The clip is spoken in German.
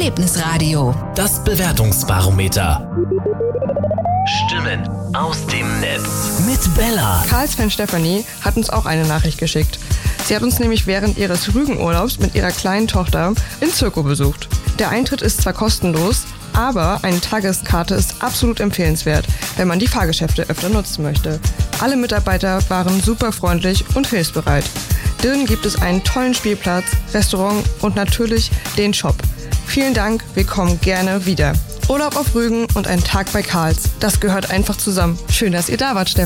Erlebnisradio. Das Bewertungsbarometer. Stimmen aus dem Netz mit Bella. Karls-Fan Stefanie hat uns auch eine Nachricht geschickt. Sie hat uns nämlich während ihres Rügenurlaubs mit ihrer kleinen Tochter in Zirko besucht. Der Eintritt ist zwar kostenlos, aber eine Tageskarte ist absolut empfehlenswert, wenn man die Fahrgeschäfte öfter nutzen möchte. Alle Mitarbeiter waren super freundlich und hilfsbereit. Drin gibt es einen tollen Spielplatz, Restaurant und natürlich den Shop. Vielen Dank, wir kommen gerne wieder. Urlaub auf Rügen und ein Tag bei Karls. Das gehört einfach zusammen. Schön, dass ihr da wart, Stefanie.